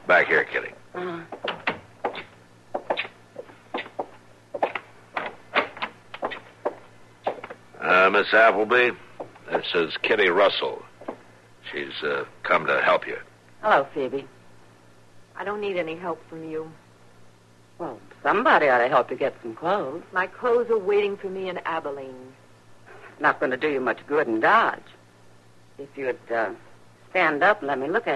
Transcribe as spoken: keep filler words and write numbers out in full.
Back here, Kitty. Uh-huh. Uh, Miss Appleby, this is Kitty Russell. She's uh, come to help you. Hello, Phoebe. I don't need any help from you. Well, somebody ought to help you get some clothes. My clothes are waiting for me in Abilene. Not going to do you much good in Dodge. If you'd uh, stand up and let me look at